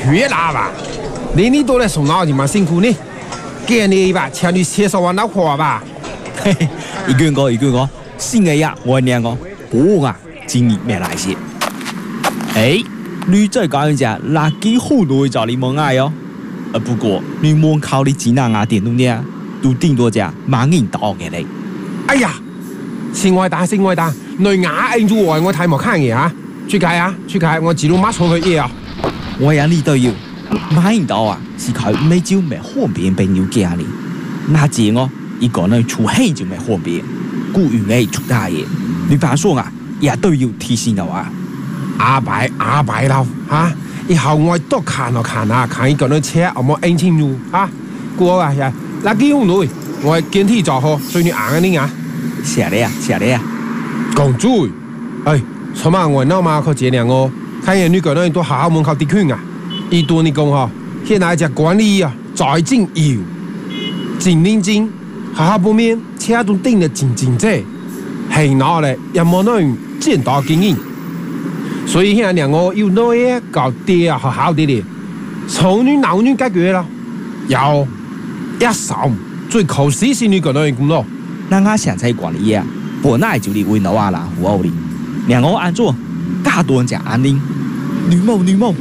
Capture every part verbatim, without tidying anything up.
缺啦吧？你你都来送脑筋嘛，辛苦你。给你一把，请你介绍我老婆吧。 嘿嘿，一个个一个个，新的呀，我两个，我啊，今年没来些。哎，你再讲一下，垃圾好耐找你冇爱哦。啊，不過你門口啲指南雅電動啲啊，都頂多隻萬銀刀嘅你。 哎呀，是外打是外打，內雅應住我，我睇冇看嘢啊！出街啊，出街，我自動馬上去嘢啊！ 我呀呢都要萬銀刀啊，是佢每朝咪方便俾你家你，那字我一個呢出氣就咪方便，故意嚟出大嘢。你反說啊，也都要提醒到啊。 阿伯阿伯啦嚇！以後我多看啊看啊，看一個人車我冇認清楚啊！過啊呀，垃圾用內，我見天就好，所以你硬啊你啊！ 謝你啊，謝你啊！ 講嘴，哎，尋晚我老媽佢這兩個，看見你個人都好好門口啲圈啊！一多你講嗬，現在只管理啊，在精要，精認真，好好鋪面，車都定得靜靜啫，係攞嚟又冇那樣見到經驗。所以現在兩個要多嘢搞啲啊，好好啲啲，從女鬧女解決啦，有一手最靠死先女個女工咯。 那我想在管理啊，本來就嚟為老啊啦，胡奧哩，兩個安做，加多人講安寧，女某女某。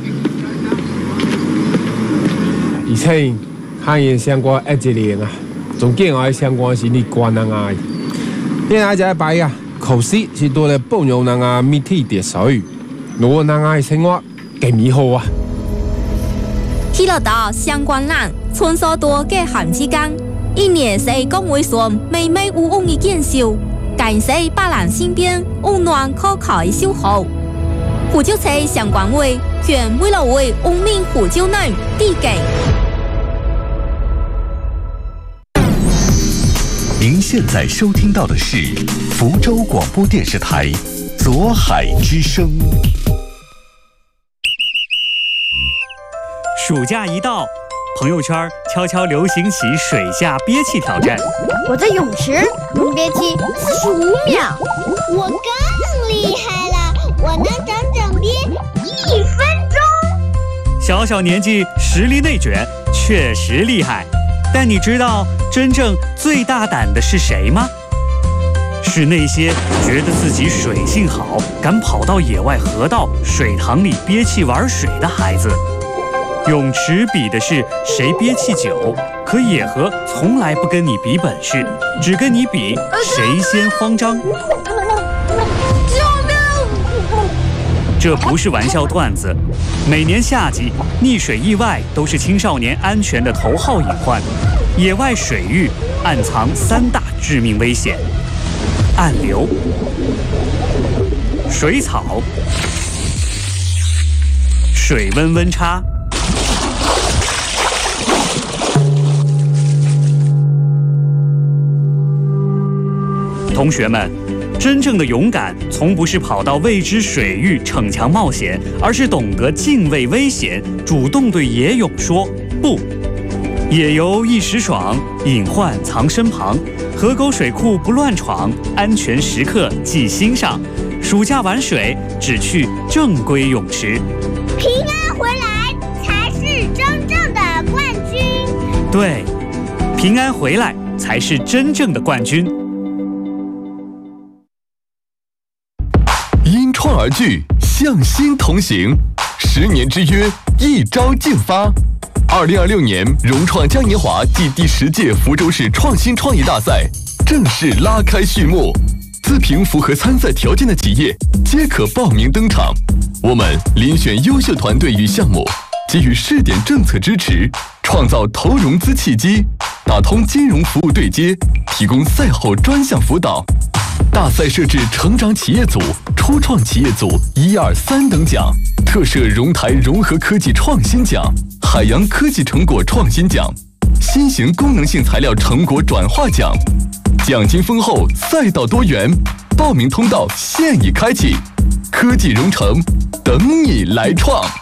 而且看見相關一隻年啊，仲見我相關是你關人啊，現在就一擺啊，靠死是多嚟幫助人啊，滅體跌水。我那愛生活幾美好啊！ 去了到相關人，穿梭多嘅寒之間，一年是講會說美美無誤嘅見笑，感謝百人身邊溫暖可靠嘅守候。胡椒菜相關位，全為了為無名胡椒嫩遞給。 您现在收听到的是福州广播电视台左海之声。 暑假一到，朋友圈悄悄流行起水下憋气挑战。 我在泳池能憋气四十五秒， 我更厉害了，我能整整憋一分钟。 小小年纪实力内卷，确实厉害。但你知道真正最大胆的是谁吗？是那些觉得自己水性好，敢跑到野外河道、水塘里憋气玩水的孩子。泳池比的是谁憋气久，可野河从来不跟你比本事，只跟你比谁先慌张。 救命！ 这不是玩笑段子，每年夏季溺水意外都是青少年安全的头号隐患。野外水域暗藏三大致命危险：暗流、水草、水温温差。同学们，真正的勇敢从不是跑到未知水域逞强冒险，而是懂得敬畏危险，主动对野泳说不。野游一时爽，隐患藏身旁，河沟水库不乱闯，安全时刻记心上。暑假玩水，只去正规泳池。 平安回来才是真正的冠军。 对，平安回来才是真正的冠军。 因创而聚，向心同行，十年之约，一朝竞发。二零二六年融创嘉年华暨第十届福州市创新创业大赛正式拉开序幕，自评符合参赛条件的企业皆可报名登场。我们遴选优秀团队与项目，给予试点政策支持，创造投融资契机，打通金融服务对接，提供赛后专项辅导。大赛设置成长企业组、初创企业组一二三等奖，特设融台融合科技创新奖、海洋科技成果创新奖、新型功能性材料成果转化奖。奖金丰厚，赛道多元，报名通道现已开启，科技融城，等你来创。